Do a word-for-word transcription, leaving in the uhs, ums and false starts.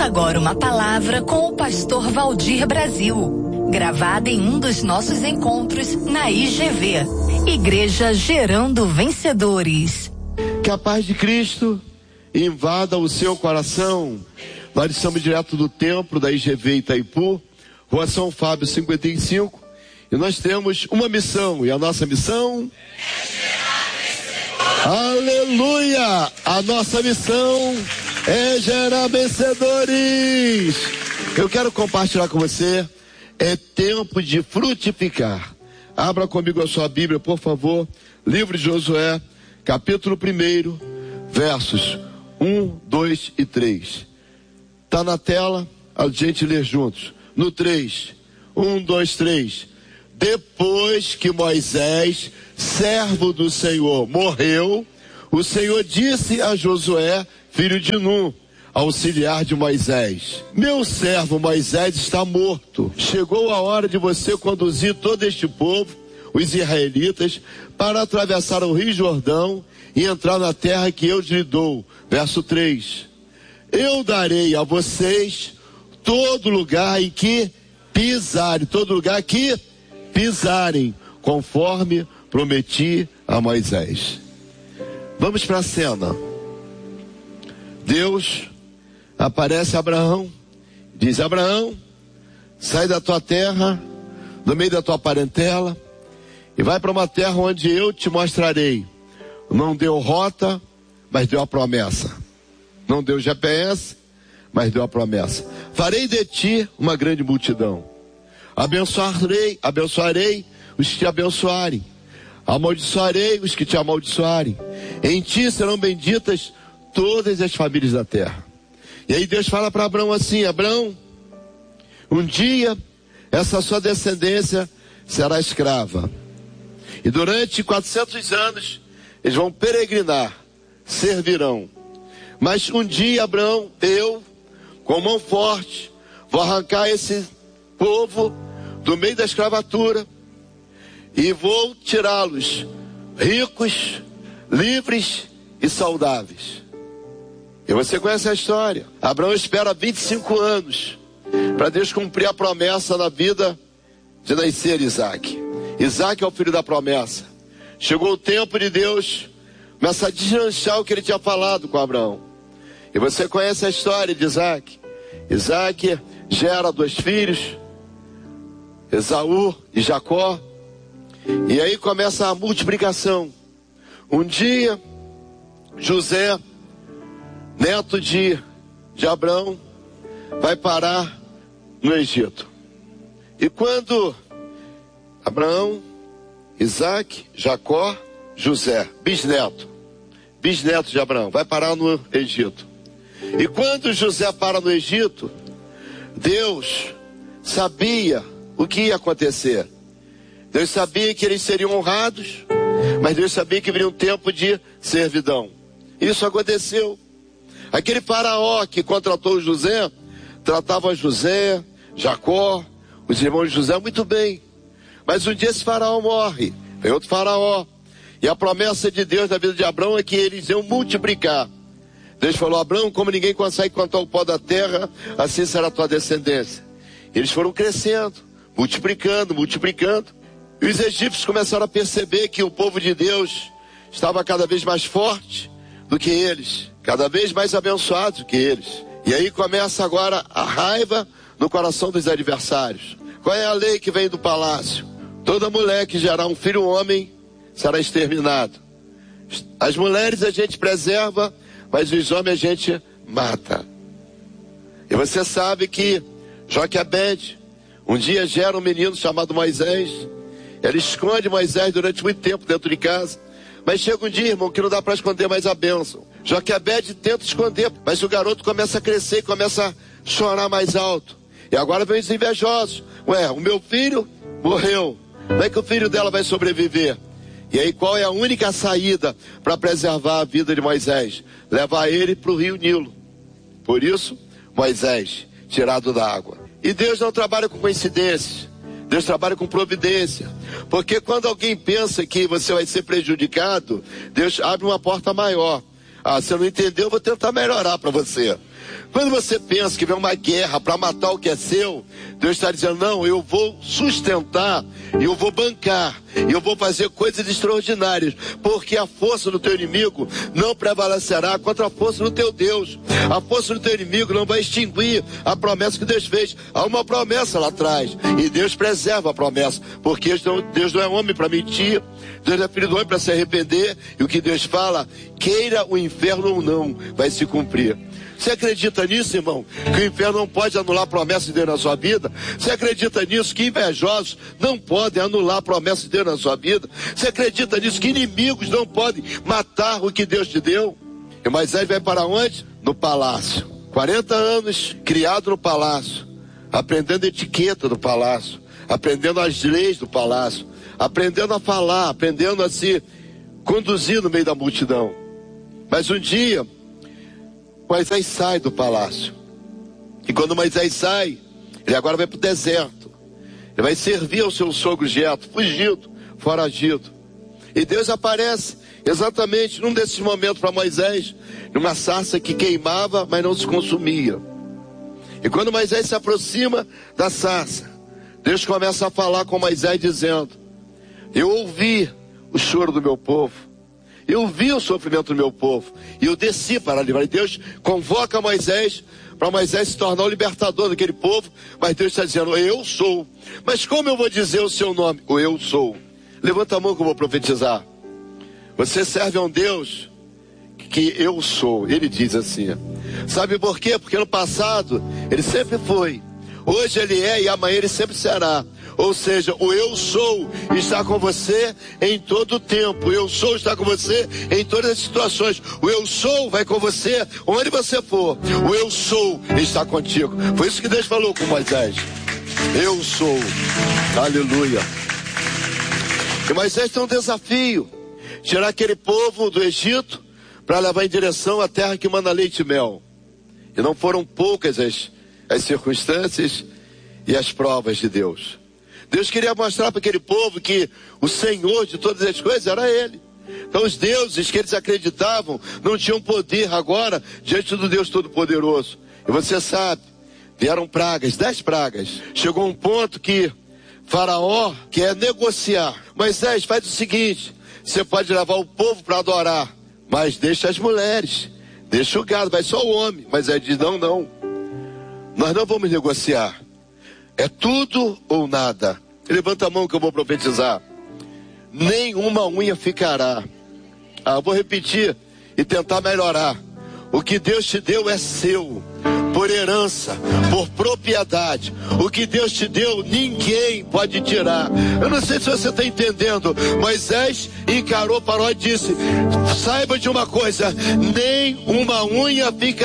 Ouça agora uma palavra com o pastor Valdir Brasil, gravada em um dos nossos encontros na I G V, Igreja Gerando Vencedores. Que a paz de Cristo invada o seu coração. Nós estamos direto do templo da I G V Itaipu, Rua São Fábio cinquenta e cinco, e nós temos uma missão, e a nossa missão é gerar vencedores. Aleluia! A nossa missão é gerar vencedores. Eu quero compartilhar com você, é tempo de frutificar. Abra comigo a sua Bíblia, por favor, livro de Josué, capítulo um, versos um, dois e três. Está na tela, a gente lê juntos. No três, um, dois, três. Depois que Moisés, servo do Senhor, morreu, o Senhor disse a Josué, filho de Nun, auxiliar de Moisés: meu servo Moisés está morto. Chegou a hora de você conduzir todo este povo, os israelitas, para atravessar o rio Jordão e entrar na terra que eu lhe dou. Verso três. Eu darei a vocês todo lugar em que pisarem, todo lugar que pisarem, conforme prometi a Moisés. Vamos para a cena. Deus aparece a Abraão, diz: Abraão, sai da tua terra, do meio da tua parentela, e vai para uma terra onde eu te mostrarei. Não deu rota, mas deu a promessa. Não deu G P S, mas deu a promessa. Farei de ti uma grande multidão. Abençoarei, abençoarei os que te abençoarem. Amaldiçoarei os que te amaldiçoarem. Em ti serão benditas todas as famílias da terra. E aí Deus fala para Abraão assim: Abraão, um dia essa sua descendência será escrava. E durante quatrocentos anos eles vão peregrinar, servirão. Mas um dia, Abraão, eu, com mão forte, vou arrancar esse povo do meio da escravatura e vou tirá-los ricos, livres e saudáveis. E você conhece a história. Abraão espera vinte e cinco anos para Deus cumprir a promessa na vida de nascer Isaac. Isaac é o filho da promessa. Chegou o tempo de Deus começar a deslanchar o que ele tinha falado com Abraão. E você conhece a história de Isaac. Isaac gera dois filhos, Esaú e Jacó. E aí começa a multiplicação. Um dia, José, neto de, de Abraão, vai parar no Egito. E quando Abraão, Isaac, Jacó, José, bisneto, bisneto de Abraão, vai parar no Egito. E quando José para no Egito, Deus sabia o que ia acontecer. Deus sabia que eles seriam honrados, mas Deus sabia que viria um tempo de servidão. Isso aconteceu. Aquele faraó que contratou José, tratava José, Jacó, os irmãos de José muito bem. Mas um dia esse faraó morre, vem outro faraó. E a promessa de Deus na vida de Abraão é que eles iam multiplicar. Deus falou: Abraão, como ninguém consegue contar o pó da terra, assim será a tua descendência. Eles foram crescendo, multiplicando, multiplicando. E os egípcios começaram a perceber que o povo de Deus estava cada vez mais forte do que eles, cada vez mais abençoado do que eles. E aí começa agora a raiva no coração dos adversários. Qual é a lei que vem do palácio? Toda mulher que gerar um filho homem será exterminado. As mulheres a gente preserva, mas os homens a gente mata. E você sabe que Joquebede um dia gera um menino chamado Moisés. Ela esconde Moisés durante muito tempo dentro de casa. Mas chega um dia, irmão, que não dá para esconder mais a bênção. Joquebede tenta esconder, mas o garoto começa a crescer e começa a chorar mais alto. E agora vem os invejosos. Ué, o meu filho morreu. Como é que o filho dela vai sobreviver? E aí qual é a única saída para preservar a vida de Moisés? Levar ele para o rio Nilo. Por isso, Moisés, tirado da água. E Deus não trabalha com coincidências. Deus trabalha com providência. Porque quando alguém pensa que você vai ser prejudicado, Deus abre uma porta maior. Ah, você não entendeu, eu vou tentar melhorar para você. Quando você pensa que vem uma guerra para matar o que é seu, Deus está dizendo, não, eu vou sustentar, eu vou bancar, eu vou fazer coisas extraordinárias, porque a força do teu inimigo não prevalecerá contra a força do teu Deus. A força do teu inimigo não vai extinguir a promessa que Deus fez. Há uma promessa lá atrás, e Deus preserva a promessa, porque Deus não é homem para mentir, Deus não é filho do homem para se arrepender, e o que Deus fala, queira o inferno ou não, vai se cumprir. Você acredita nisso, irmão? Que o inferno não pode anular a promessa de Deus na sua vida? Você acredita nisso? Que invejosos não podem anular a promessa de Deus na sua vida? Você acredita nisso? Que inimigos não podem matar o que Deus te deu? E Moisés vai para onde? No palácio. quarenta anos criado no palácio, aprendendo a etiqueta do palácio, aprendendo as leis do palácio, aprendendo a falar, aprendendo a se conduzir no meio da multidão. Mas um dia, Moisés sai do palácio. E quando Moisés sai, ele agora vai para o deserto. Ele vai servir ao seu sogro Jetro, fugido, foragido. E Deus aparece exatamente num desses momentos para Moisés, numa sarça que queimava, mas não se consumia. E quando Moisés se aproxima da sarça, Deus começa a falar com Moisés dizendo, eu ouvi o choro do meu povo. Eu vi o sofrimento do meu povo e eu desci para livrar. E Deus convoca Moisés para Moisés se tornar o libertador daquele povo. Mas Deus está dizendo, eu sou. Mas como eu vou dizer o seu nome? O eu sou. Levanta a mão que eu vou profetizar. Você serve a um Deus que eu sou. Ele diz assim. Sabe por quê? Porque no passado ele sempre foi. Hoje ele é e amanhã ele sempre será. Ou seja, o eu sou está com você em todo o tempo. O eu sou está com você em todas as situações. O eu sou vai com você onde você for. O eu sou está contigo. Foi isso que Deus falou com Moisés. Eu sou. Aleluia. E Moisés tem um desafio. Tirar aquele povo do Egito para levar em direção à terra que manda leite e mel. E não foram poucas as, as circunstâncias e as provas de Deus. Deus queria mostrar para aquele povo que o Senhor de todas as coisas era Ele. Então os deuses que eles acreditavam não tinham poder agora diante do Deus Todo-Poderoso. E você sabe, vieram pragas, dez pragas. Chegou um ponto que Faraó quer negociar. Moisés, faz o seguinte, você pode levar o povo para adorar, mas deixa as mulheres, deixa o gado, vai só o homem. Mas ele diz, não, não, nós não vamos negociar. É tudo ou nada. Levanta a mão que eu vou profetizar. Nenhuma unha ficará. Ah, vou repetir e tentar melhorar. O que Deus te deu é seu, por herança, por propriedade. O que Deus te deu, ninguém pode tirar. Eu não sei se você está entendendo. Moisés encarou Faraó e disse, saiba de uma coisa, nem uma unha ficará.